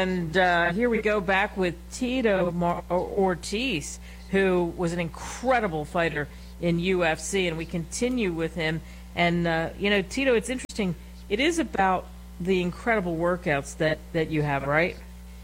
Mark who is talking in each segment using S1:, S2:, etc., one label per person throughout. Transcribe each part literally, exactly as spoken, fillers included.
S1: And uh, here we go back with Tito Mar- Ortiz, who was an incredible fighter in U F C, and we continue with him. And, uh, you know, Tito, it's interesting. It is about the incredible workouts that, that you have, right?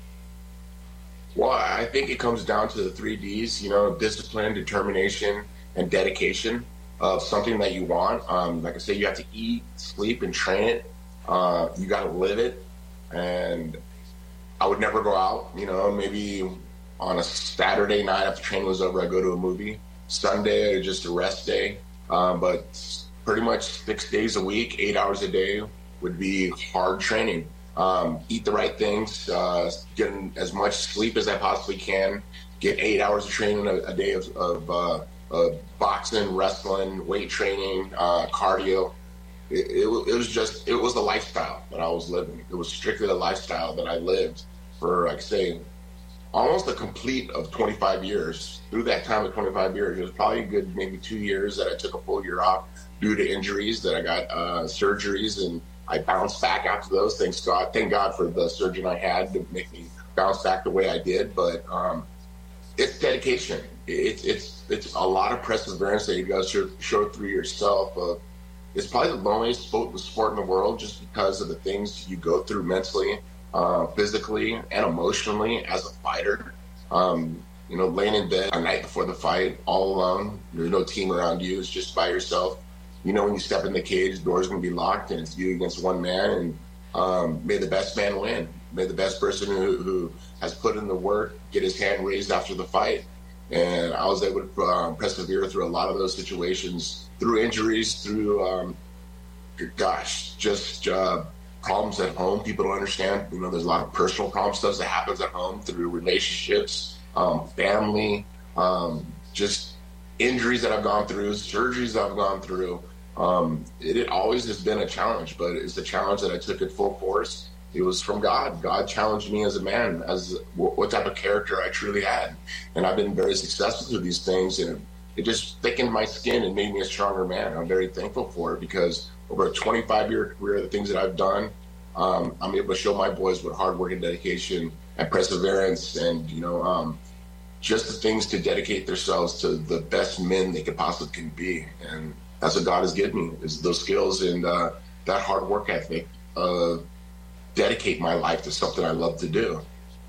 S2: Well, I think it comes down to the three Ds, you know, discipline, determination, and dedication of something that you want. Um, like I said, you have to eat, sleep, and train it. Uh, you got to live it. And I would never go out, you know, maybe on a Saturday night after training was over, I'd go to a movie. Sunday, or just a rest day. Um, but pretty much six days a week, eight hours a day would be hard training. Um, eat the right things, uh, get as much sleep as I possibly can, get eight hours of training a, a day of, of, uh, of boxing, wrestling, weight training, uh, cardio. It, it, it was just, it was the lifestyle that I was living. It was strictly the lifestyle that I lived for, like I say, almost a complete of twenty-five years. Through that time of twenty-five years, it was probably a good maybe two years that I took a full year off due to injuries, that I got uh, surgeries, and I bounced back after those. Thanks God, thank God for the surgeon I had to make me bounce back the way I did. But um, it's dedication. It's it's it's a lot of perseverance that you guys show, show through yourself. Uh, it's probably the loneliest sport, sport in the world, just because of the things you go through mentally, uh, physically, and emotionally as a fighter. Um, you know, laying in bed a night before the fight, all alone. There's no team around you. It's just by yourself. You know, when you step in the cage, the door's going to be locked, and it's you against one man. And um, may the best man win. May the best person who, who has put in the work get his hand raised after the fight. And I was able to um, persevere through a lot of those situations, through injuries, through, um, gosh, just uh, problems at home people don't understand. You know, there's a lot of personal problem stuff that happens at home through relationships, um, family, um, just injuries that I've gone through, surgeries that I've gone through. Um, it, it always has been a challenge, but it's a challenge that I took at full force. It was from God. God challenged me as a man, as what, what type of character I truly had. And I've been very successful through these things, and it just thickened my skin and made me a stronger man. I'm very thankful for it, because over a twenty-five year career, the things that I've done, um, I'm able to show my boys what hard work and dedication and perseverance and, you know, um, just the things to dedicate themselves to the best men they could possibly can be. And that's what God has given me, is those skills and uh, that hard work ethic. Uh, dedicate my life to something I love to do.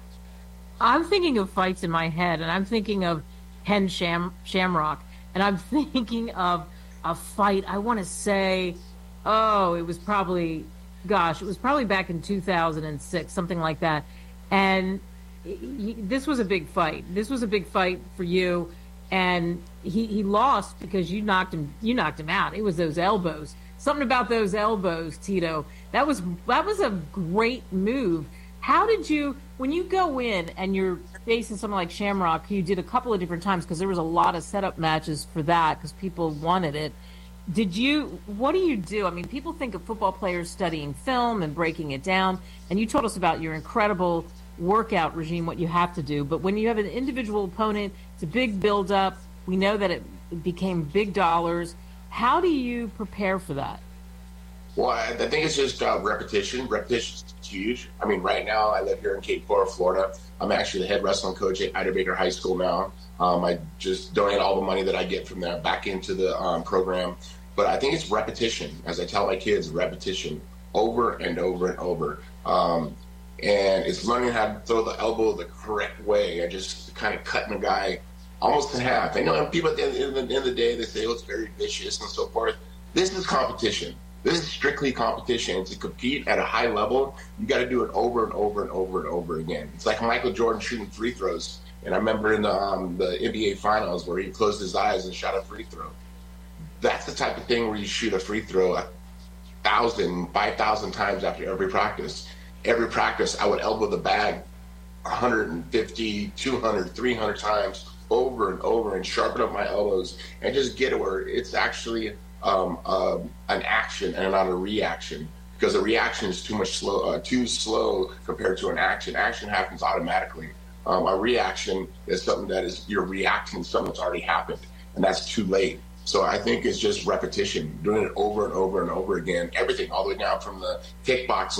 S1: I'm thinking of fights in my head, and I'm thinking of Ken Sham- Shamrock, and I'm thinking of a fight, I want to say, oh, it was probably, gosh, it was probably back in two thousand six, something like that. And he, this was a big fight. This was a big fight for you, and he, he lost because you knocked him. You knocked him out. It was those elbows. Something about those elbows, Tito. That was that was a great move. How did you, when you go in and you're facing someone like Shamrock, you did a couple of different times because there was a lot of setup matches for that because people wanted it. Did you, what do you do? I mean, people think of football players studying film and breaking it down, and you told us about your incredible workout regime, what you have to do. But when you have an individual opponent, it's a big build-up. We know that it became big dollars. How do you prepare for that?
S2: Well, I think it's just uh, repetition. Repetition is huge. I mean, right now I live here in Cape Coral, Florida. I'm actually the head wrestling coach at Ida Baker High School now. Um, I just donate all the money that I get from there back into the um, program. But I think it's repetition. As I tell my kids, repetition over and over and over. Um, and it's learning how to throw the elbow the correct way and just kind of cutting the guy almost in half. I know people at the end, at the end of the day, they say, oh, it's very vicious and so forth. This is competition. This is strictly competition. To compete at a high level, you got to do it over and over and over and over again. It's like Michael Jordan shooting free throws. And I remember in the, um, the N B A Finals where he closed his eyes and shot a free throw. That's the type of thing where you shoot a free throw a thousand, five thousand times after every practice. Every practice, I would elbow the bag one hundred fifty, two hundred, three hundred times over and over and sharpen up my elbows and just get it where it's actually um, uh, an action and not a reaction, because a reaction is too much slow, uh, too slow compared to an action. Action happens automatically. Um, a reaction is something that is you're reacting to something that's already happened, and that's too late. So I think it's just repetition, doing it over and over and over again. Everything, all the way down from the kickboxing,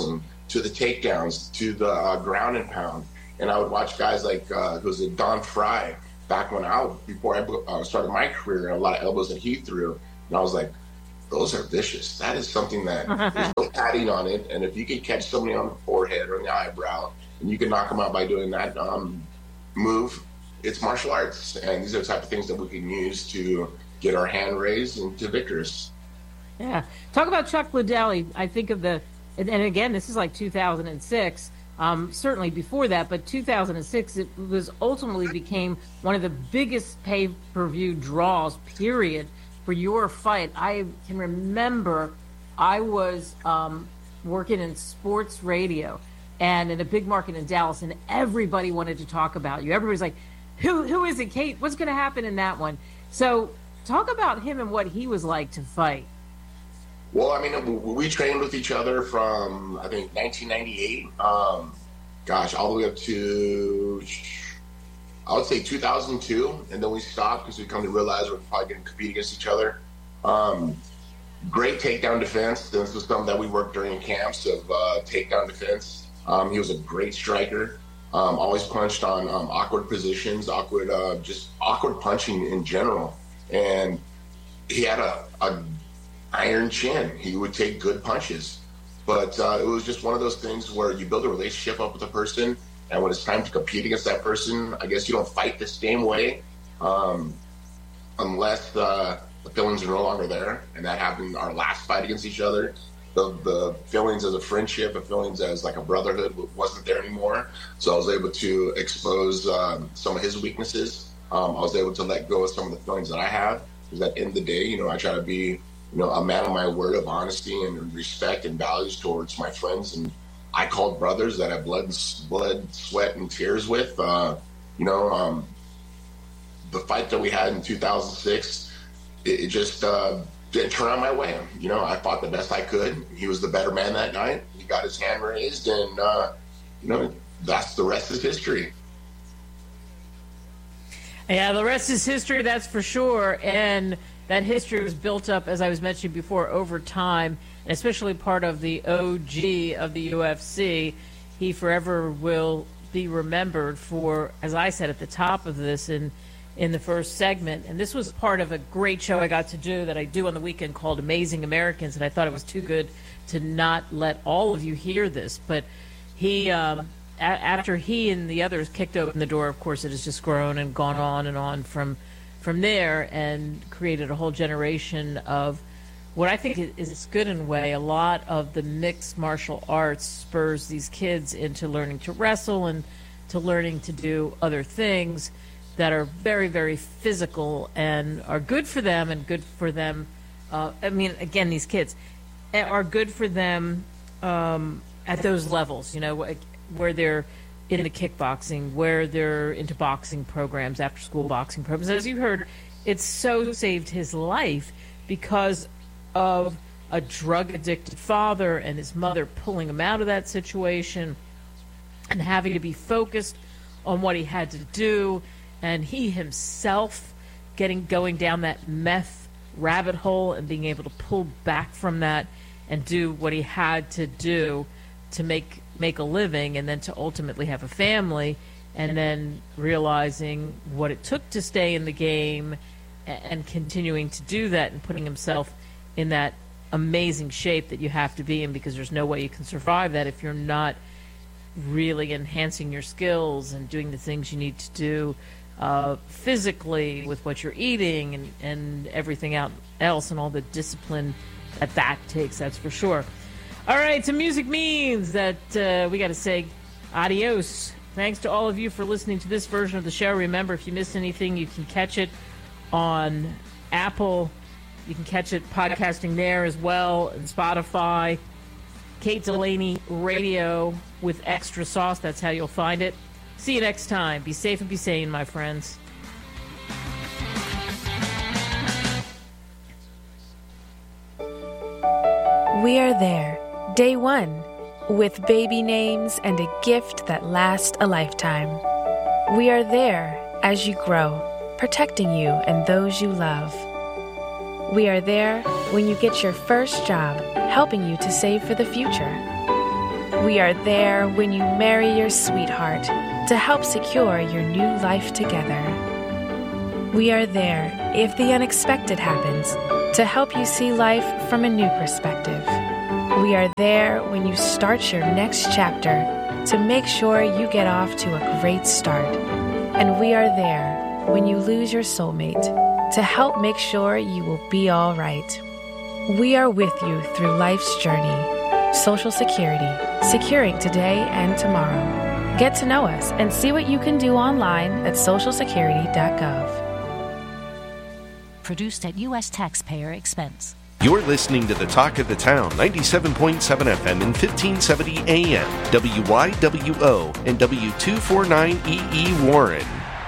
S2: to the takedowns, to the uh, ground and pound. And I would watch guys like, uh, it was Don Fry, back when I, before I uh, started my career, a lot of elbows that he threw. And I was like, those are vicious. That is something that there's no padding on it. And if you can catch somebody on the forehead or in the eyebrow, and you can knock them out by doing that um, move, it's martial arts. And these are the type of things that we can use to get our hand raised into victors.
S1: Yeah. Talk about Chuck Liddell. I think of the, and again, this is like two thousand six. Um, certainly before that, but two thousand six, it was ultimately became one of the biggest pay-per-view draws, period, for your fight. I can remember I was um, working in sports radio and in a big market in Dallas, and everybody wanted to talk about you. Everybody's like, who, who is it, Kate? What's going to happen in that one? So talk about him and what he was like to fight.
S2: Well, I mean, we trained with each other from, I think, nineteen ninety-eight. Um, gosh, all the way up to, I would say two thousand two. And then we stopped because we come to realize we're probably going to compete against each other. Um, great takedown defense. This was something that we worked during camps of uh, takedown defense. Um, he was a great striker. Um, always punched on um, awkward positions, awkward, uh, just awkward punching in general. And he had a, a iron chin. He would take good punches. But uh, it was just one of those things where you build a relationship up with a person, and when it's time to compete against that person, I guess you don't fight the same way um, unless uh, the feelings are no longer there. And that happened our last fight against each other. The, the feelings as a friendship, the feelings as like a brotherhood wasn't there anymore. So I was able to expose um, some of his weaknesses. Um, I was able to let go of some of the feelings that I have. Because at the end of the day, you know, I try to be you know, a man of my word of honesty and respect and values towards my friends and I called brothers that I have blood, blood, sweat, and tears with. Uh, you know, um, the fight that we had in two thousand six, it, it just uh, didn't turn out my way. You know, I fought the best I could. He was the better man that night. He got his hand raised, and uh, you know, that's the rest is history.
S1: Yeah, the rest is history, that's for sure. And that history was built up, as I was mentioning before, over time, and especially part of the O G of the U F C. He forever will be remembered for, as I said at the top of this in in the first segment, and this was part of a great show I got to do that I do on the weekend called Amazing Americans, and I thought it was too good to not let all of you hear this. But he, um, a- after he and the others kicked open the door, of course, it has just grown and gone on and on from from there, and created a whole generation of what I think is good in a way. A lot of the mixed martial arts spurs these kids into learning to wrestle and to learning to do other things that are very, very physical and are good for them and good for them. Uh, I mean, again, these kids are good for them um, at those levels, you know, where they're into kickboxing, where they're into boxing programs, after-school boxing programs. As you heard, it's so saved his life because of a drug-addicted father and his mother pulling him out of that situation and having to be focused on what he had to do, and he himself getting going down that meth rabbit hole and being able to pull back from that and do what he had to do to make make a living, and then to ultimately have a family, and then realizing what it took to stay in the game and continuing to do that and putting himself in that amazing shape that you have to be in, because there's no way you can survive that if you're not really enhancing your skills and doing the things you need to do uh, physically with what you're eating and, and everything out else and all the discipline that that takes, that's for sure. All right, so music means that uh, we got to say adios. Thanks to all of you for listening to this version of the show. Remember, if you missed anything, you can catch it on Apple. You can catch it podcasting there as well, and Spotify. Kate Delaney Radio with extra sauce. That's how you'll find it. See you next time. Be safe and be sane, my friends.
S3: We are there. Day one, with baby names and a gift that lasts a lifetime. We are there as you grow, protecting you and those you love. We are there when you get your first job, helping you to save for the future. We are there when you marry your sweetheart to help secure your new life together. We are there if the unexpected happens to help you see life from a new perspective. We are there when you start your next chapter to make sure you get off to a great start. And we are there when you lose your soulmate to help make sure you will be all right. We are with you through life's journey. Social Security, securing today and tomorrow. Get to know us and see what you can do online at social security dot gov.
S4: Produced at U S taxpayer expense.
S5: You're listening to the Talk of the Town, ninety-seven point seven F M and fifteen seventy A M, W Y W O and W two forty-nine E E Warren.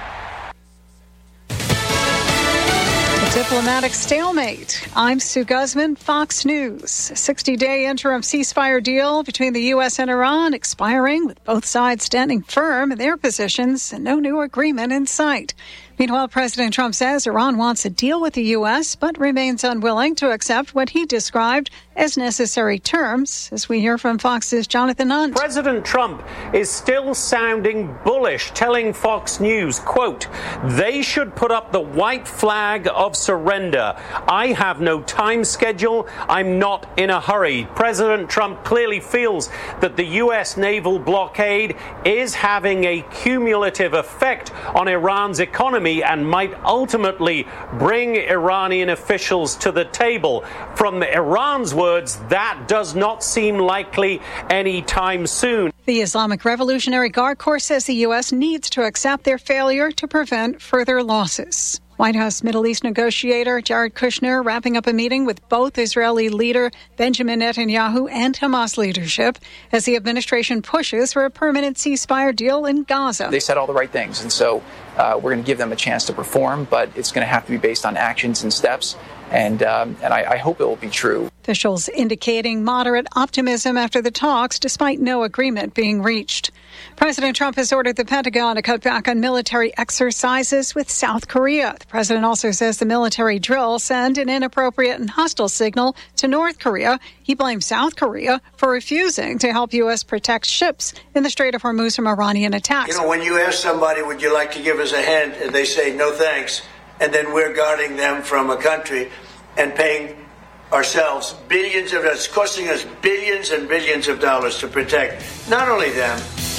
S6: Diplomatic stalemate. I'm Sue Guzman, Fox News. A sixty-day interim ceasefire deal between the U S and Iran expiring with both sides standing firm in their positions and no new agreement in sight. Meanwhile, President Trump says Iran wants a deal with the U S, but remains unwilling to accept what he described as necessary terms, as we hear from Fox's Jonathan Hunt.
S7: President Trump is still sounding bullish, telling Fox News, quote, they should put up the white flag of surrender. I have no time schedule. I'm not in a hurry. President Trump clearly feels that the U S naval blockade is having a cumulative effect on Iran's economy and might ultimately bring Iranian officials to the table. From Iran's words, that does not seem likely anytime soon.
S6: The Islamic Revolutionary Guard Corps says the U S needs to accept their failure to prevent further losses. White House Middle East negotiator Jared Kushner wrapping up a meeting with both Israeli leader Benjamin Netanyahu and Hamas leadership as the administration pushes for a permanent ceasefire deal in Gaza.
S8: They said all the right things, and so uh, we're going to give them a chance to perform, but it's going to have to be based on actions and steps. And um, and I, I hope it will be true.
S6: Officials indicating moderate optimism after the talks, despite no agreement being reached. President Trump has ordered the Pentagon to cut back on military exercises with South Korea. The president also says the military drill sent an inappropriate and hostile signal to North Korea. He blames South Korea for refusing to help U S protect ships in the Strait of Hormuz from Iranian attacks.
S9: You know, when you ask somebody, would you like to give us a hand, and they say, no thanks, and then we're guarding them from a country and paying ourselves billions of dollars, costing us billions and billions of dollars to protect not only them,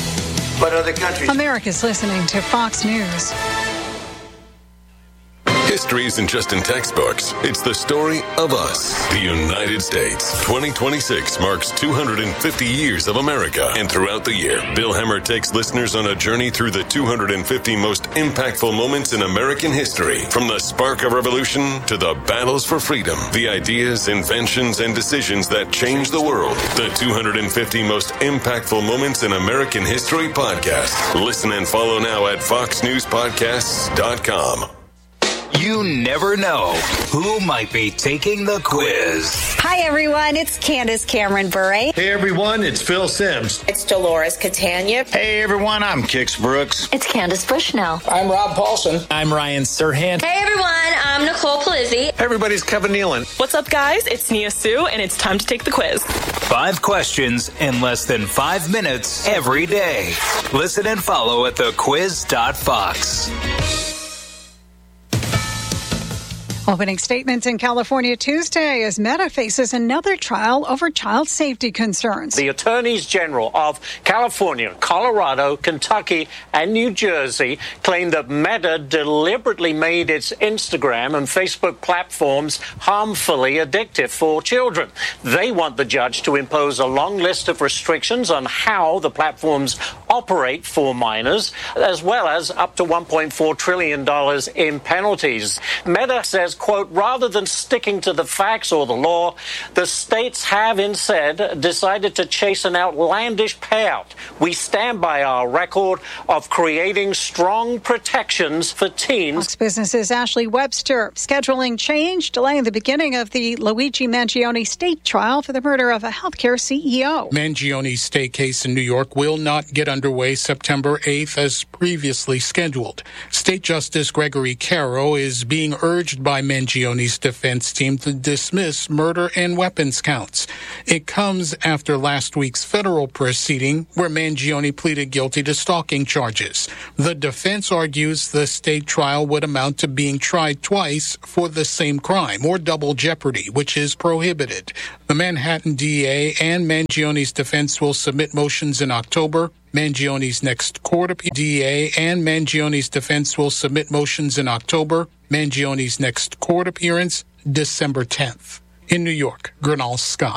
S9: but other countries.
S6: America's listening to Fox News.
S10: History isn't just in textbooks. It's the story of us, the United States. twenty twenty-six marks two hundred fifty years of America. And throughout the year, Bill Hemmer takes listeners on a journey through the two hundred fifty most impactful moments in American history. From the spark of revolution to the battles for freedom, the ideas, inventions, and decisions that changed the world. The two hundred fifty most impactful moments in American history podcast. Listen and follow now at fox news podcasts dot com.
S11: You never know who might be taking the quiz.
S12: Hi, everyone. It's Candace Cameron Bure.
S13: Hey, everyone. It's Phil Sims.
S14: It's Dolores Catania.
S15: Hey, everyone. I'm Kix Brooks.
S16: It's Candace Bushnell.
S17: I'm Rob Paulson.
S18: I'm Ryan Serhant.
S19: Hey, everyone. I'm Nicole Palizzi.
S20: Hey, everybody's Kevin Nealon.
S21: What's up, guys? It's Nia Sue, and it's time to take the quiz.
S11: Five questions in less than five minutes every day. Listen and follow at the quiz dot fox.
S6: Opening statements in California Tuesday as Meta faces another trial over child safety concerns.
S7: The attorneys general of California, Colorado, Kentucky, and New Jersey claim that Meta deliberately made its Instagram and Facebook platforms harmfully addictive for children. They want the judge to impose a long list of restrictions on how the platforms operate for minors, as well as up to one point four trillion dollars in penalties. Meta says, quote, rather than sticking to the facts or the law, the states have instead decided to chase an outlandish payout. We stand by our record of creating strong protections for teens.
S6: Fox Business's Ashley Webster scheduling change, delaying the beginning of the Luigi Mangione state trial for the murder of a healthcare C E O.
S22: Mangione's state case in New York will not get underway September eighth as previously scheduled. State Justice Gregory Caro is being urged by by Mangione's defense team to dismiss murder and weapons counts. It comes after last week's federal proceeding where Mangione pleaded guilty to stalking charges. The defense argues the state trial would amount to being tried twice for the same crime, or double jeopardy, which is prohibited. The Manhattan D A and Mangione's defense will submit motions in October. Mangione's next court appearance. D A and Mangione's defense will submit motions in October. Mangione's next court appearance, December tenth. In New York, Gernal Scott.